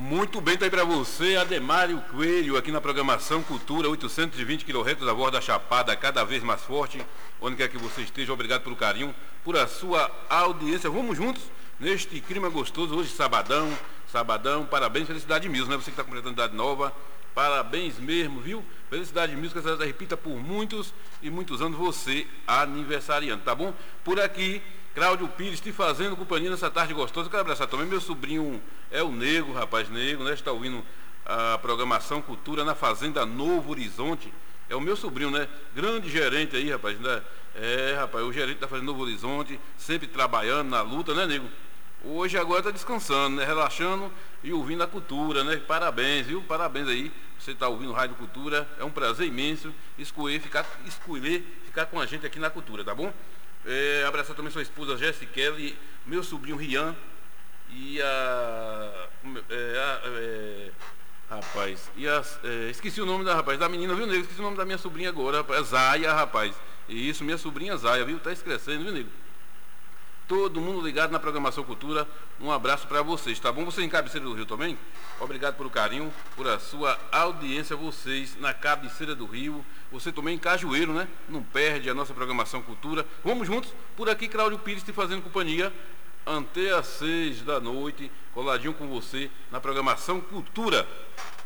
Muito bem, tá aí para você, Ademário Coelho, aqui na programação Cultura, 820 kHz, a voz da Chapada, cada vez mais forte, onde quer que você esteja. Obrigado pelo carinho, por a sua audiência. Vamos juntos neste clima gostoso, hoje sabadão, parabéns, felicidade mesmo, né? Você que está completando idade nova, parabéns mesmo, viu? Felicidade mesmo, que essa data repita por muitos e muitos anos, você aniversariando, tá bom? Por aqui, Cláudio Pires te fazendo companhia nessa tarde gostosa. Eu quero abraçar também meu sobrinho, é o Nego, rapaz, Nego, né? Está ouvindo a programação Cultura na Fazenda Novo Horizonte. É o meu sobrinho, né? Grande gerente aí, rapaz, né? Rapaz, o gerente da Fazenda Novo Horizonte, sempre trabalhando na luta, né, Nego? Hoje agora está descansando, né? Relaxando e ouvindo a cultura, né? Parabéns, viu? Parabéns aí. Você está ouvindo Rádio Cultura. É um prazer imenso escolher ficar com a gente aqui na cultura, tá bom? Abraçar também sua esposa Jéssica Kelly, meu sobrinho Rian e esqueci o nome da menina, viu, Nego? Esqueci o nome da minha sobrinha agora, rapaz. Zaya, rapaz. Isso, minha sobrinha Zaya, viu? Tá esquecendo, viu, Nego? Todo mundo ligado na programação Cultura. Um abraço para vocês, tá bom? Vocês em Cabeceira do Rio também? Obrigado pelo carinho, por a sua audiência, vocês na Cabeceira do Rio. Você também em Cajueiro, né? Não perde a nossa programação Cultura. Vamos juntos, por aqui Cláudio Pires te fazendo companhia até às 6 da noite, coladinho com você na programação Cultura.